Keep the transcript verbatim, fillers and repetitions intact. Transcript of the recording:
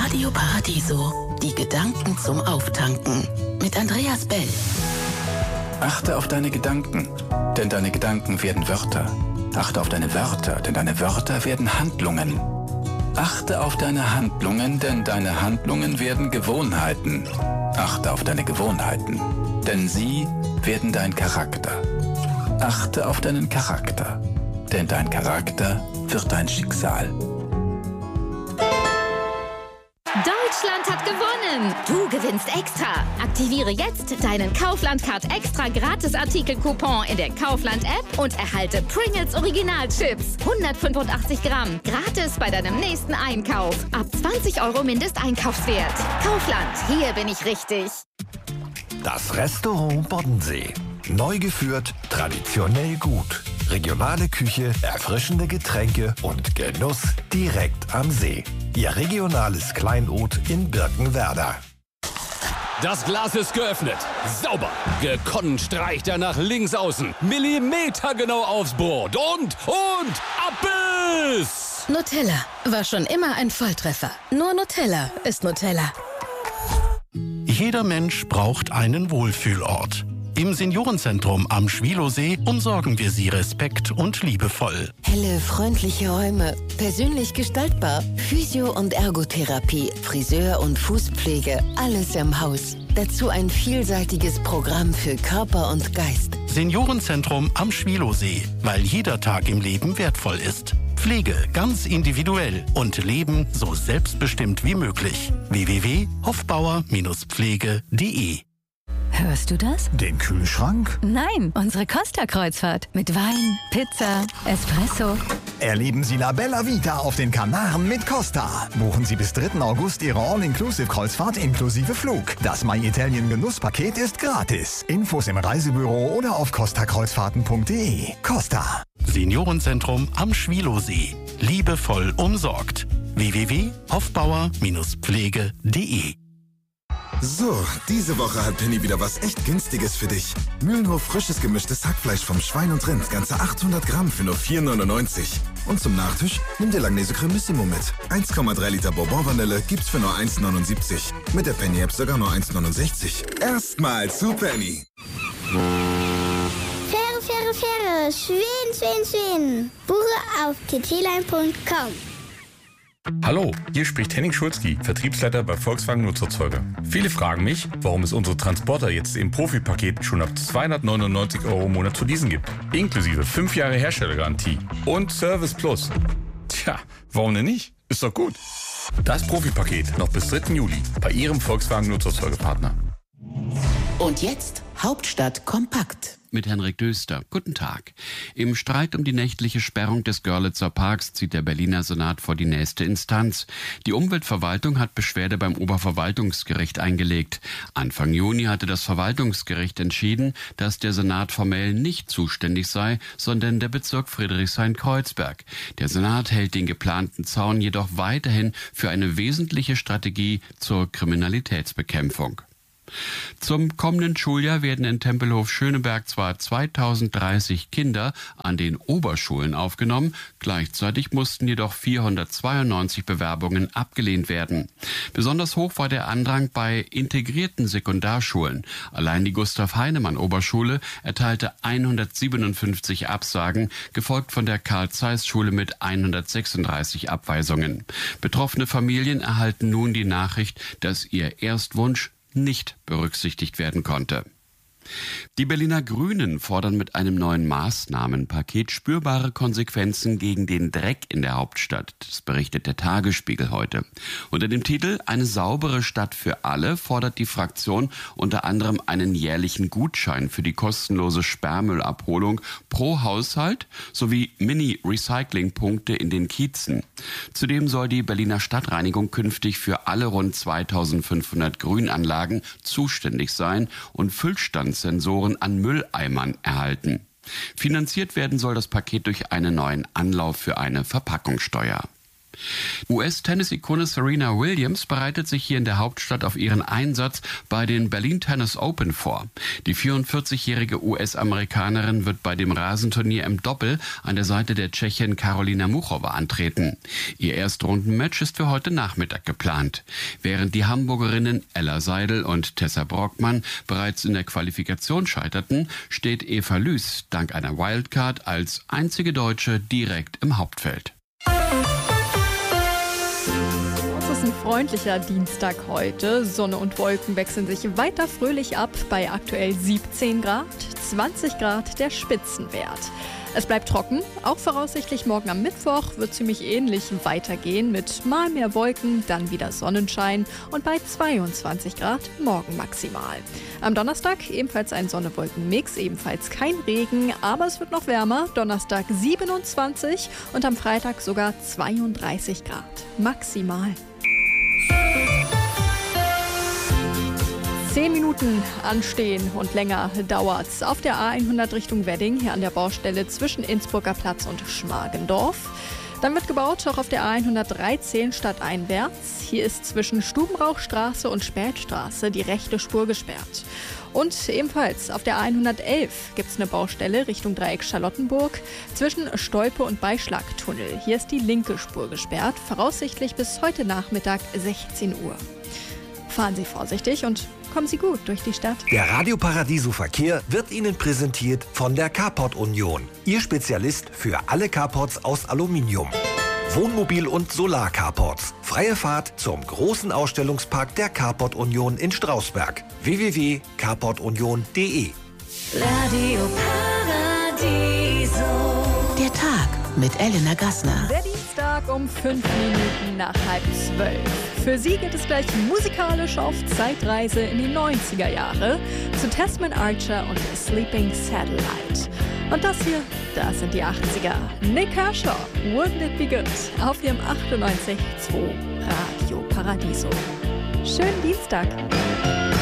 Radio Paradiso, die Gedanken zum Auftanken mit Andreas Bell. Achte auf deine Gedanken, denn deine Gedanken werden Wörter. Achte auf deine Wörter, denn deine Wörter werden Handlungen. Achte auf deine Handlungen, denn deine Handlungen werden Gewohnheiten. Achte auf deine Gewohnheiten, denn sie werden dein Charakter. Achte auf deinen Charakter, denn dein Charakter wird dein Schicksal. Deutschland hat gewonnen! Du gewinnst extra! Aktiviere jetzt deinen Kaufland-Card Extra Gratis-Artikel-Coupon in der Kaufland-App und erhalte Pringles Original-Chips. hundertfünfundachtzig Gramm. Gratis bei deinem nächsten Einkauf. Ab zwanzig Euro Mindesteinkaufswert. Kaufland, hier bin ich richtig. Das Restaurant Boddensee. Neu geführt, traditionell gut. Regionale Küche, erfrischende Getränke und Genuss direkt am See. Ihr regionales Kleinod in Birkenwerder. Das Glas ist geöffnet. Sauber. Gekonnt streicht er nach links außen. Millimetergenau aufs Brot. Und, und, Abbiss! Nutella war schon immer ein Volltreffer. Nur Nutella ist Nutella. Jeder Mensch braucht einen Wohlfühlort. Im Seniorenzentrum am Schwilosee umsorgen wir Sie respekt- und liebevoll. Helle, freundliche Räume, persönlich gestaltbar, Physio- und Ergotherapie, Friseur- und Fußpflege, alles im Haus. Dazu ein vielseitiges Programm für Körper und Geist. Seniorenzentrum am Schwilosee, weil jeder Tag im Leben wertvoll ist. Pflege ganz individuell und Leben so selbstbestimmt wie möglich. w w w punkt hofbauer Bindestrich pflege punkt de Hörst du das? Den Kühlschrank? Nein, unsere Costa-Kreuzfahrt. Mit Wein, Pizza, Espresso. Erleben Sie La Bella Vita auf den Kanaren mit Costa. Buchen Sie bis dritten August Ihre All-Inclusive-Kreuzfahrt inklusive Flug. Das My Italien Genusspaket ist gratis. Infos im Reisebüro oder auf costa kreuzfahrten punkt de. Costa. Seniorenzentrum am Schwilosee. Liebevoll umsorgt. w w w punkt hofbauer Bindestrich pflege punkt de. So, diese Woche hat Penny wieder was echt Günstiges für dich. Mühlenhof frisches gemischtes Hackfleisch vom Schwein und Rind, ganze achthundert Gramm für nur vier neunundneunzig. Und zum Nachtisch nimm dir Langnese Cremissimo mit. eins Komma drei Liter Bourbon Vanille gibt's für nur eins neunundsiebzig. Mit der Penny App sogar nur eins neunundsechzig. Erstmal zu Penny. Fähre, Fähre, Fähre, Schwen, Schwen, Schwen. Buche auf t t line punkt com. Hallo, hier spricht Henning Schulzki, Vertriebsleiter bei Volkswagen Nutzerzeuger. Viele fragen mich, warum es unsere Transporter jetzt im Profipaket schon ab zweihundertneunundneunzig Euro im Monat zu leasen gibt. Inklusive fünf Jahre Herstellergarantie und Service Plus. Tja, warum denn nicht? Ist doch gut. Das Profipaket noch bis dritten Juli bei Ihrem Volkswagen Nutzerzeugerpartner. Und jetzt Hauptstadt kompakt. Mit Henrik Döster. Guten Tag. Im Streit um die nächtliche Sperrung des Görlitzer Parks zieht der Berliner Senat vor die nächste Instanz. Die Umweltverwaltung hat Beschwerde beim Oberverwaltungsgericht eingelegt. Anfang Juni hatte das Verwaltungsgericht entschieden, dass der Senat formell nicht zuständig sei, sondern der Bezirk Friedrichshain-Kreuzberg. Der Senat hält den geplanten Zaun jedoch weiterhin für eine wesentliche Strategie zur Kriminalitätsbekämpfung. Zum kommenden Schuljahr werden in Tempelhof-Schöneberg zwar zweitausenddreißig Kinder an den Oberschulen aufgenommen, gleichzeitig mussten jedoch vierhundertzweiundneunzig Bewerbungen abgelehnt werden. Besonders hoch war der Andrang bei integrierten Sekundarschulen. Allein die Gustav-Heinemann-Oberschule erteilte hundertsiebenundfünfzig Absagen, gefolgt von der Karl-Zeiss-Schule mit hundertsechsunddreißig Abweisungen. Betroffene Familien erhalten nun die Nachricht, dass ihr Erstwunsch nicht berücksichtigt werden konnte. Die Berliner Grünen fordern mit einem neuen Maßnahmenpaket spürbare Konsequenzen gegen den Dreck in der Hauptstadt. Das berichtet der Tagesspiegel heute. Unter dem Titel »Eine saubere Stadt für alle« fordert die Fraktion unter anderem einen jährlichen Gutschein für die kostenlose Sperrmüllabholung pro Haushalt sowie Mini-Recycling-Punkte in den Kiezen. Zudem soll die Berliner Stadtreinigung künftig für alle rund zweitausendfünfhundert Grünanlagen zuständig sein und Füllstands Sensoren an Mülleimern erhalten. Finanziert werden soll das Paket durch einen neuen Anlauf für eine Verpackungssteuer. U S-Tennis-Ikone Serena Williams bereitet sich hier in der Hauptstadt auf ihren Einsatz bei den Berlin Tennis Open vor. Die vierundvierzigjährige U S-Amerikanerin wird bei dem Rasenturnier im Doppel an der Seite der Tschechin Karolina Muchova antreten. Ihr Erstrundenmatch ist für heute Nachmittag geplant. Während die Hamburgerinnen Ella Seidel und Tessa Brockmann bereits in der Qualifikation scheiterten, steht Eva Lüß dank einer Wildcard als einzige Deutsche direkt im Hauptfeld. Es ist ein freundlicher Dienstag heute. Sonne und Wolken wechseln sich weiter fröhlich ab bei aktuell siebzehn Grad, zwanzig Grad der Spitzenwert. Es bleibt trocken, auch voraussichtlich morgen am Mittwoch wird ziemlich ähnlich weitergehen mit mal mehr Wolken, dann wieder Sonnenschein und bei zweiundzwanzig Grad morgen maximal. Am Donnerstag ebenfalls ein Sonne-Wolken-Mix, ebenfalls kein Regen, aber es wird noch wärmer. Donnerstag siebenundzwanzig und am Freitag sogar zweiunddreißig Grad maximal. Zehn Minuten anstehen und länger dauert's auf der A hundert Richtung Wedding, hier an der Baustelle zwischen Innsbrucker Platz und Schmargendorf. Dann wird gebaut, auch auf der A hundertdreizehn stadteinwärts. Hier ist zwischen Stubenrauchstraße und Spätstraße die rechte Spur gesperrt. Und ebenfalls auf der A hundertelf gibt es eine Baustelle Richtung Dreieck Charlottenburg zwischen Stolpe und Beischlagtunnel. Hier ist die linke Spur gesperrt, voraussichtlich bis heute Nachmittag sechzehn Uhr. Fahren Sie vorsichtig und kommen Sie gut durch die Stadt. Der Radio Paradiso Verkehr wird Ihnen präsentiert von der Carport Union. Ihr Spezialist für alle Carports aus Aluminium. Wohnmobil- und Solar-Carports. Freie Fahrt zum großen Ausstellungspark der Carport Union in Strausberg. w w w punkt carport union punkt d e Radio Paradiso. Der Tag mit Elena Gassner. Der Dienstag um fünf Minuten nach halb zwölf. Für Sie geht es gleich musikalisch auf Zeitreise in die neunziger Jahre zu Testament Archer und The Sleeping Satellite. Und das hier, das sind die achtziger. Nick Kershaw, Wouldn't It Be Good? Auf Ihrem achtundneunzig Komma zwei Radio Paradiso. Schönen Dienstag.